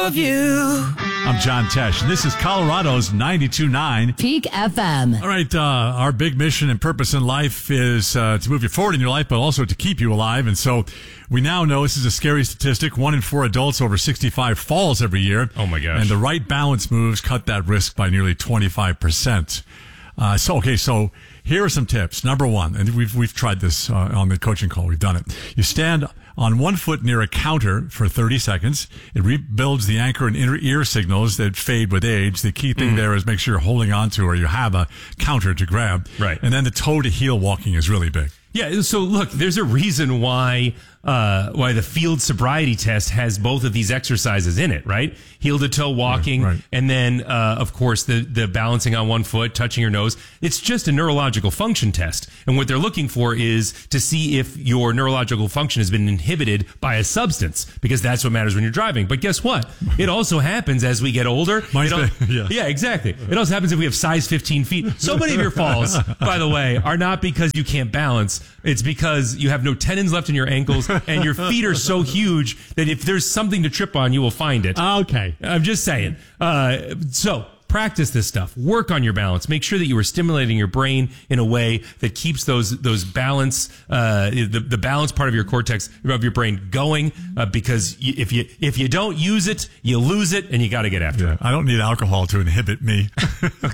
of you. I'm John Tesh, and this is Colorado's 92.9 Peak FM. All right, our big mission and purpose in life is to move you forward in your life, but also to keep you alive. And so we now know, this is a scary statistic, 1 in 4 adults over 65 falls every year. Oh, my gosh. And the right balance moves cut that risk by nearly 25%. So here are some tips. Number one, and we've tried this on the coaching call. We've done it. You stand on one foot near a counter for 30 seconds. It rebuilds the anchor and inner ear signals that fade with age. The key thing there is make sure you're holding on to or you have a counter to grab. Right. And then the toe to heel walking is really big. Yeah, so look, there's a reason why the field sobriety test has both of these exercises in it, right? Heel to toe walking, right. And then, of course, the balancing on one foot, touching your nose. It's just a neurological function test. And what they're looking for is to see if your neurological function has been inhibited by a substance, because that's what matters when you're driving. But guess what? It also happens as we get older. Yeah, exactly. It also happens if we have size 15 feet. So many of your falls, by the way, are not because you can't balance. It's because you have no tendons left in your ankles and your feet are so huge that if there's something to trip on, you will find it. Okay. I'm just saying. So practice this stuff. Work on your balance. Make sure that you are stimulating your brain in a way that keeps those balance, the balance part of your cortex of your brain going. Because if you don't use it, you lose it, and you got to get after it. I don't need alcohol to inhibit me.